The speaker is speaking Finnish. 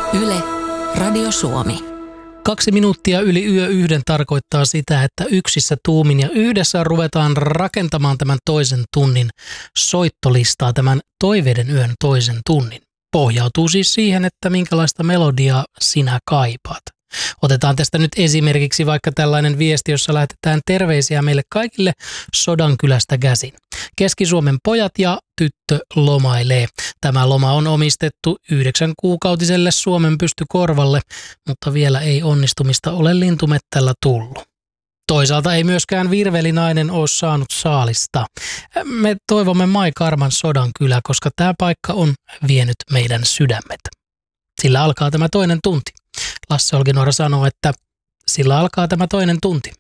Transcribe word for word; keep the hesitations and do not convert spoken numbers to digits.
Yle, Radio Suomi. Kaksi minuuttia yli yö yhden tarkoittaa sitä, että yksissä tuumin ja yhdessä ruvetaan rakentamaan tämän toisen tunnin soittolistaa, tämän toiveiden yön toisen tunnin. Pohjautuu siis siihen, että minkälaista melodiaa sinä kaipaat. Otetaan tästä nyt esimerkiksi vaikka tällainen viesti, jossa lähetetään terveisiä meille kaikille Sodankylästä käsin. Keski-Suomen pojat ja tyttö lomailee. Tämä loma on omistettu yhdeksän kuukautiselle Suomen pystykorvalle, mutta vielä ei onnistumista ole lintumettällä tullut. Toisaalta ei myöskään virvelinainen ole saanut saalista. Me toivomme Mai Karman Sodankylä, koska tämä paikka on vienyt meidän sydämet. Sillä alkaa tämä toinen tunti. Lasse Olkinuora sanoo, että sillä alkaa tämä toinen tunti.